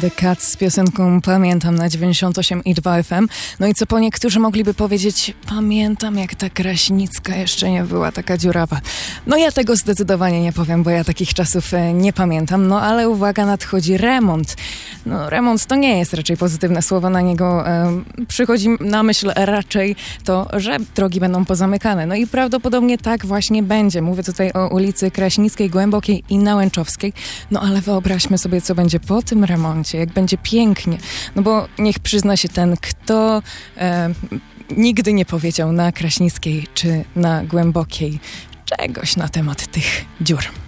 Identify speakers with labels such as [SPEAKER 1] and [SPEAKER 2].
[SPEAKER 1] The Cats z piosenką Pamiętam na 98,2 FM. No i co po niektórzy mogliby powiedzieć, pamiętam jak ta Kraśnicka jeszcze nie była taka dziurawa. No ja tego zdecydowanie nie powiem, bo ja takich czasów nie pamiętam. No ale uwaga, nadchodzi remont. No remont to nie jest raczej pozytywne słowo, na niego przychodzi na myśl raczej to, że drogi będą pozamykane. No i prawdopodobnie tak właśnie będzie. Mówię tutaj o ulicy Kraśnickiej, Głębokiej i Nałęczowskiej. No ale wyobraźmy sobie, co będzie po tym remoncie, jak będzie pięknie. No bo niech przyzna się ten, kto nigdy nie powiedział na Kraśnickiej czy na Głębokiej czegoś na temat tych dziur.